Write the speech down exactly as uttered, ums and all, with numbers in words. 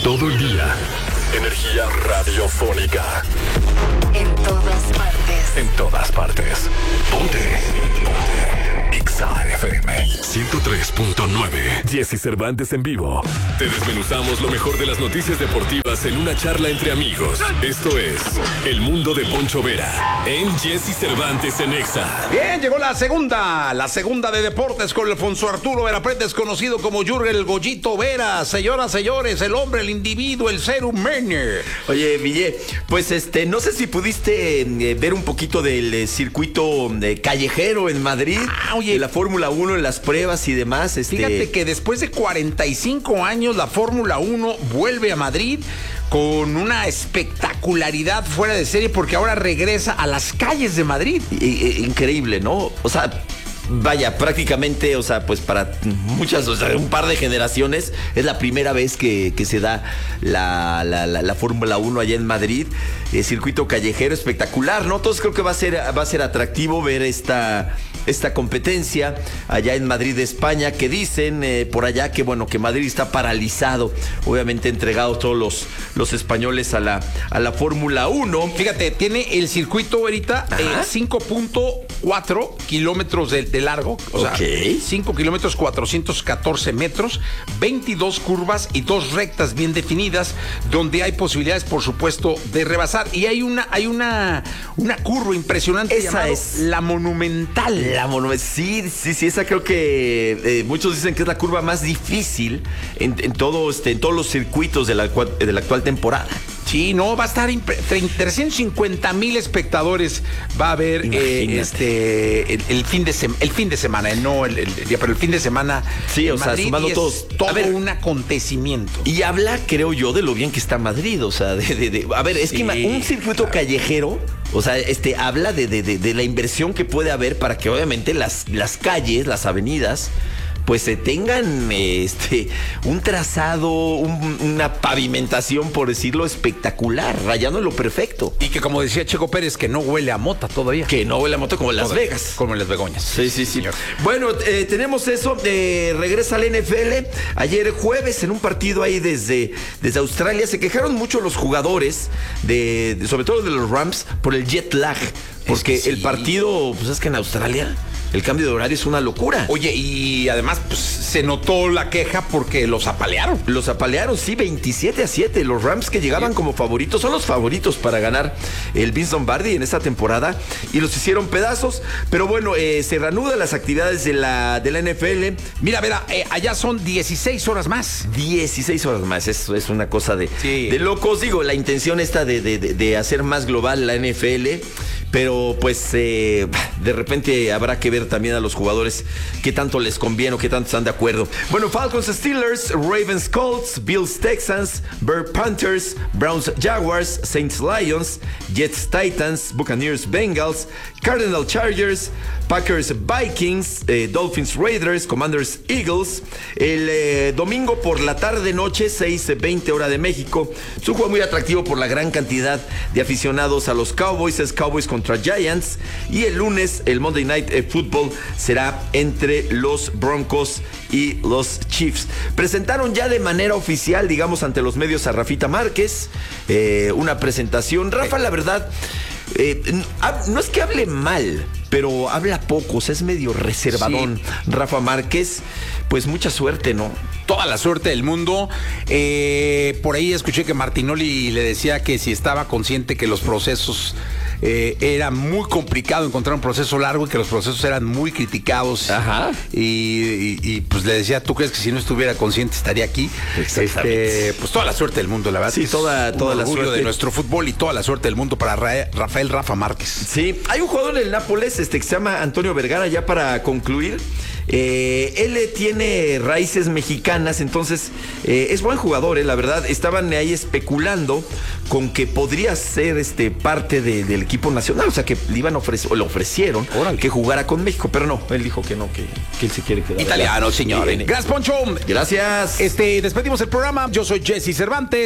Todo el día. Energía radiofónica. En todas partes. En todas partes. Ponte. Ponte. Exa F M ciento tres punto nueve. Jesse Cervantes en vivo. Te desmenuzamos lo mejor de las noticias deportivas en una charla entre amigos. Esto es El Mundo de Poncho Vera en Jesse Cervantes en Exa. Bien, llegó la segunda, la segunda de deportes con Alfonso Arturo Verapretes, conocido como Jürgen el Goyito Vera. Señoras, señores, el hombre, el individuo, el ser humano. Oye, Ville, pues este, no sé si pudiste eh, ver un poquito del eh, circuito eh, callejero en Madrid, ah, oye, de la Fórmula uno en las pruebas y demás. Este... Fíjate que después de cuarenta y cinco años la Fórmula uno vuelve a Madrid con una espectacularidad fuera de serie, porque ahora regresa a las calles de Madrid. I- I- increíble, ¿no? O sea, vaya, prácticamente, o sea, pues para muchas, o sea, un par de generaciones, es la primera vez que, que se da la, la, la, la Fórmula uno allá en Madrid. El circuito callejero espectacular, ¿no? Entonces creo que va a ser, va a ser atractivo ver esta, esta competencia allá en Madrid, España, que dicen eh, por allá que, bueno, que Madrid está paralizado, obviamente entregados todos los, los españoles a la, a la Fórmula uno. Fíjate, tiene el circuito ahorita eh, cinco punto cuatro kilómetros de, de largo, o sea, Ok. cinco kilómetros cuatrocientos catorce metros, veintidós curvas y dos rectas bien definidas, donde hay posibilidades, por supuesto, de rebasar. Y hay una, hay una, una curva impresionante. Esa llamado es la Monumental. La Monumental, sí, sí, sí, esa creo que eh, muchos dicen que es la curva más difícil en, en, todo, este, en todos los circuitos de la, de la actual temporada. Sí, no, va a estar impre- trescientos cincuenta mil espectadores va a haber eh, este el, el fin de sem- el fin de semana, eh, no el, el día, pero el fin de semana. Sí, en o sea, Madrid, sumando y es todos. todo A ver, un acontecimiento. Y habla, creo yo, de lo bien que está Madrid, o sea, de, de, de a ver, es Sí, que un circuito claro. callejero, o sea, este habla de, de, de, de la inversión que puede haber para que obviamente las, las calles, las avenidas, pues se tengan este un trazado, un, una pavimentación, por decirlo, espectacular, rayando en lo perfecto. Y que, como decía Checo Pérez, que no huele a mota todavía. Que no huele a moto como en Las Todavía, Vegas. Como en Las Begoñas. Sí, sí, sí. Señor. Bueno, eh, tenemos eso. Eh, regresa al N F L. Ayer jueves, en un partido ahí desde, desde Australia, se quejaron mucho los jugadores, de, de- sobre todo de los Rams, por el jet lag. Porque Es que sí. el partido, pues es que en Australia el cambio de horario es una locura. Oye, y además pues, se notó la queja porque los apalearon. Los apalearon, sí, veintisiete a siete. Los Rams, que llegaban como favoritos, son los favoritos para ganar el Vince Lombardi en esta temporada, y los hicieron pedazos. Pero bueno, eh, se reanudan las actividades de la, de la N F L. Mira, Vera, eh, allá son dieciséis horas más. dieciséis horas más, eso es una cosa de, Sí. de locos. Digo, la intención está de, de, de- de hacer más global la N F L, pero pues eh, de repente habrá que ver también a los jugadores qué tanto les conviene o qué tanto están de acuerdo. Bueno, Falcons Steelers, Ravens Colts, Bills Texans, Bird Panthers, Browns Jaguars, Saints Lions, Jets Titans, Buccaneers Bengals, Cardinal Chargers, Packers Vikings, eh, Dolphins Raiders, Commanders Eagles. El eh, domingo por la tarde noche, seis veinte hora de México. Es un juego muy atractivo por la gran cantidad de aficionados a los Cowboys. Es Cowboys contra Giants. Y el lunes, el Monday Night eh, Football será entre los Broncos y los Chiefs. Presentaron ya de manera oficial, digamos, ante los medios a Rafita Márquez, eh, una presentación. Rafa, la verdad, eh, no es que hable mal, pero habla poco, o sea, es medio reservadón. Sí. Rafa Márquez, pues mucha suerte, ¿no? Toda la suerte del mundo. Eh, por ahí escuché que Martinoli le decía que si estaba consciente que los procesos eh, era muy complicado encontrar un proceso largo y que los procesos eran muy criticados. Ajá. Y, y, y pues le decía, ¿tú crees que si no estuviera consciente estaría aquí? Este, pues toda la suerte del mundo, la verdad. Sí, toda, toda la suerte de nuestro fútbol y toda la suerte del mundo para Ra- Rafael Rafa Márquez. Sí, hay un jugador en el Nápoles este, que se llama Antonio Vergara, ya para concluir. Eh, él eh, tiene raíces mexicanas, entonces eh, es buen jugador, eh, la verdad. Estaban ahí especulando con que podría ser este parte de, del equipo nacional, o sea que le iban a ofrecer, o le ofrecieron Órale. que jugara con México, pero no, él dijo que no, que, que él se quiere quedar. Italiano, señor. Gracias, Poncho. Gracias. Este, despedimos el programa. Yo soy Jesse Cervantes.